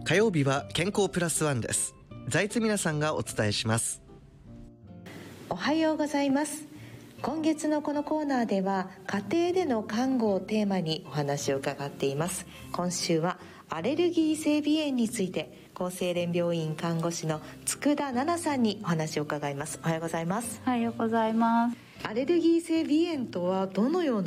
火曜日は健康プラスワンです。財津美奈さんがお伝えします。 おはようございます。今月のこのコーナーでは家庭での看護をテーマにお話を伺っています。今週はアレルギー性鼻炎について厚生連病院看護師の佃奈々さんにお話を伺います。おはようございます。 おはようございます。 アレルギー性鼻炎とはどのよう